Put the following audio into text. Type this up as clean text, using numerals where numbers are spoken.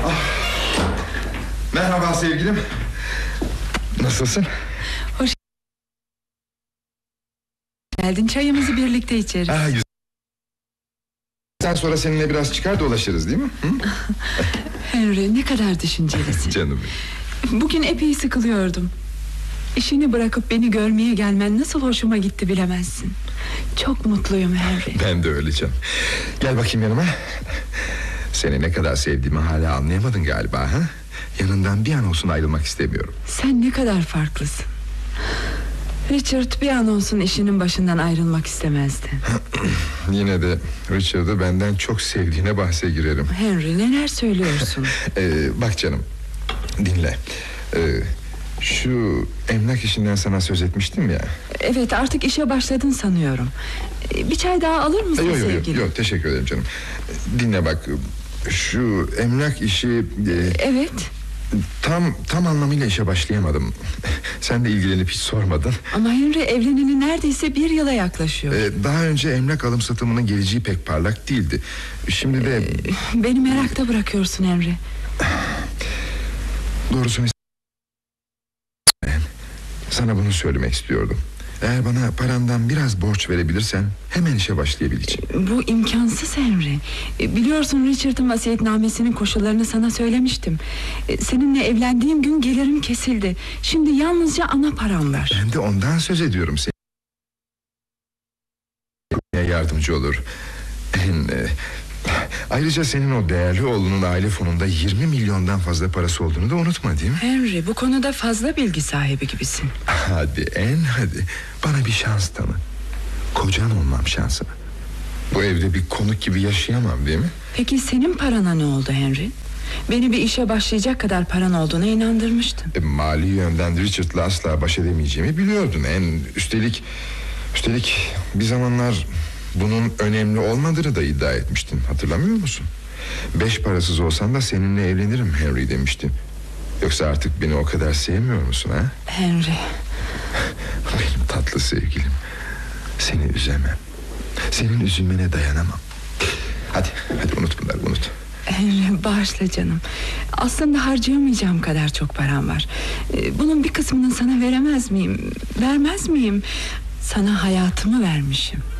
Merhaba sevgilim. Nasılsın? Hoş geldin. Çayımızı birlikte içeriz. Güzel. Sen sonra seninle biraz çıkar dolaşırız değil mi? Henry, ne kadar düşüncelisin. Canım. Bugün epey sıkılıyordum. İşini bırakıp beni görmeye gelmen nasıl hoşuma gitti bilemezsin. Çok mutluyum Henry. Ben de öyle canım. Gel bakayım yanıma. Seni ne kadar sevdiğimi hala anlayamadın galiba, ha? Yanından bir an olsun ayrılmak istemiyorum. Sen ne kadar farklısın. Richard bir an olsun işinin başından ayrılmak istemezdi. Yine de Richard'ı benden çok sevdiğine bahse girerim. Henry, neler söylüyorsun? Bak canım, dinle. Şu emlak işinden sana söz etmiştim ya. Evet, artık işe başladın sanıyorum. Bir çay daha alır mısın sevgilim? Yok, teşekkür ederim canım. Dinle bak, şu emlak işi... Evet. Tam anlamıyla işe başlayamadım. Sen de ilgilenip hiç sormadın. Ama Henry, evleneli neredeyse 1 yıla yaklaşıyor. Daha önce emlak alım satımının geleceği pek parlak değildi. Şimdi de... Beni merakta bırakıyorsun Henry. Doğrusunu sana bunu söylemek istiyordum. Eğer bana parandan biraz borç verebilirsen hemen işe başlayabileceğim. Bu imkansız Henry. Biliyorsun, Richard'ın vasiyetnamesinin koşullarını sana söylemiştim. Seninle evlendiğim gün gelirim kesildi. Şimdi yalnızca ana param var. Ben de ondan söz ediyorum. Senin yardımcı olur. Ayrıca senin o değerli oğlunun aile fonunda 20 milyondan fazla parası olduğunu da unutma, değil mi? Henry, bu konuda fazla bilgi sahibi gibisin. Hadi bana bir şans tanı. Kocan olmam şansına. Bu evde bir konuk gibi yaşayamam, değil mi? Peki senin parana ne oldu Henry? Beni bir işe başlayacak kadar paran olduğuna inandırmıştın. Mali yönden Richard'la asla baş edemeyeceğimi biliyordun. Üstelik bir zamanlar bunun önemli olmadığını da iddia etmiştin. Hatırlamıyor musun? 5 parasız olsan da seninle evlenirim Henry demiştin. Yoksa artık beni o kadar sevmiyor musun, ha? Henry. Benim tatlı sevgilim. Seni üzemem. Senin üzülmene dayanamam. Hadi unut bunları, unut. Henry, bağışla canım. Aslında harcayamayacağım kadar çok param var. Bunun bir kısmını sana veremez miyim? Vermez miyim? Sana hayatımı vermişim.